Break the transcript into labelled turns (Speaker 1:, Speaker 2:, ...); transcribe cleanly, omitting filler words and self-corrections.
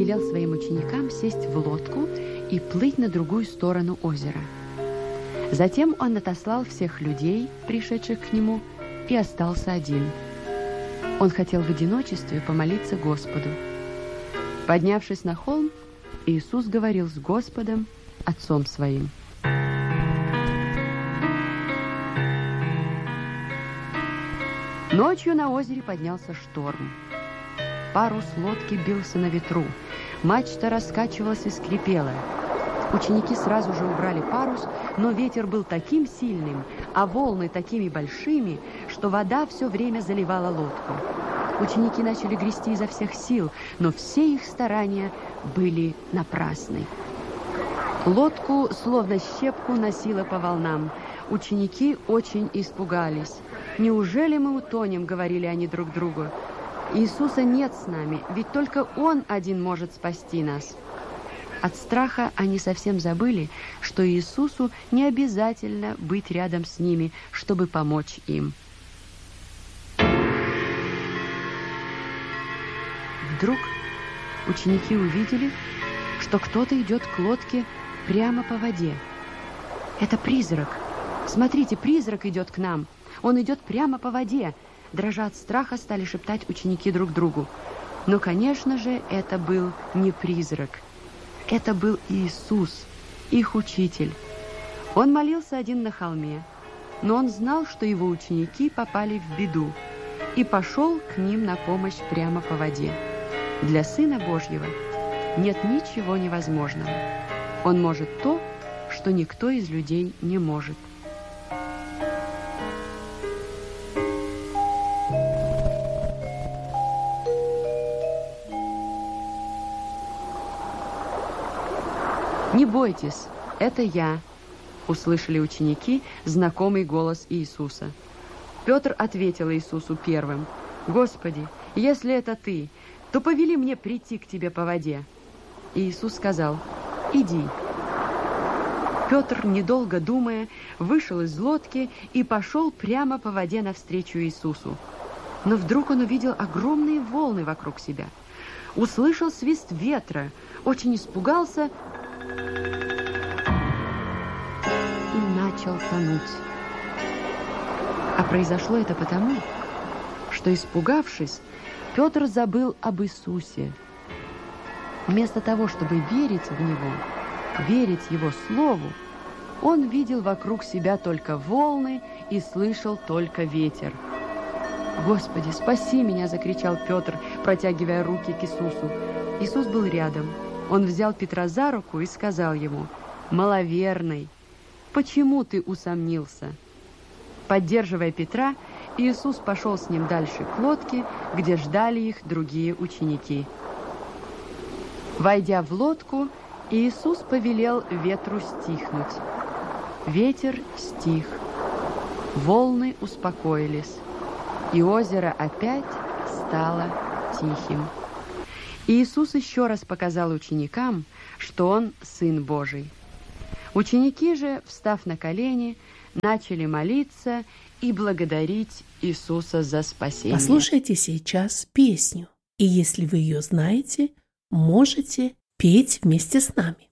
Speaker 1: велел своим ученикам сесть в лодку и плыть на другую сторону озера. Затем он отослал всех людей, пришедших к нему, и остался один. Он хотел в одиночестве помолиться Господу. Поднявшись на холм, Иисус говорил с Господом, Отцом Своим. Ночью на озере поднялся шторм. Парус лодки бился на ветру, мачта раскачивалась и скрипела. Ученики сразу же убрали парус, но ветер был таким сильным, а волны такими большими, что вода все время заливала лодку. Ученики начали грести изо всех сил, но все их старания были напрасны. Лодку, словно щепку, носило по волнам. Ученики очень испугались. «Неужели мы утонем?» — говорили они друг другу. «Иисуса нет с нами, ведь только Он один может спасти нас». От страха они совсем забыли, что Иисусу не обязательно быть рядом с ними, чтобы помочь им. Вдруг ученики увидели, что кто-то идет к лодке прямо по воде. «Это призрак! Смотрите, призрак идет к нам! Он идет прямо по воде!» Дрожа от страха, стали шептать ученики друг другу. Но, конечно же, это был не призрак. Это был Иисус, их учитель. Он молился один на холме, но он знал, что его ученики попали в беду, и пошел к ним на помощь прямо по воде. Для Сына Божьего нет ничего невозможного. Он может то, что никто из людей не может. «Не бойтесь, это я», — услышали ученики знакомый голос Иисуса. Петр ответил Иисусу первым: «Господи, если это ты, то повели мне прийти к тебе по воде». И Иисус сказал: «Иди». Петр, недолго думая, вышел из лодки и пошел прямо по воде навстречу Иисусу. Но вдруг он увидел огромные волны вокруг себя, услышал свист ветра, очень испугался и начал тонуть. А произошло это потому, что, испугавшись, Петр забыл об Иисусе. Вместо того, чтобы верить в Него, верить Его Слову, он видел вокруг себя только волны и слышал только ветер. «Господи, спаси меня!» — закричал Петр, протягивая руки к Иисусу. Иисус был рядом. Он взял Петра за руку и сказал ему: «Маловерный, почему ты усомнился?» Поддерживая Петра, Иисус пошел с ним дальше к лодке, где ждали их другие ученики. Войдя в лодку, Иисус повелел ветру стихнуть. Ветер стих, волны успокоились, и озеро опять стало тихим. Иисус еще раз показал ученикам, что Он Сын Божий. Ученики же, встав на колени, начали молиться и благодарить Иисуса за спасение.
Speaker 2: Послушайте сейчас песню, и если вы ее знаете, можете петь вместе с нами.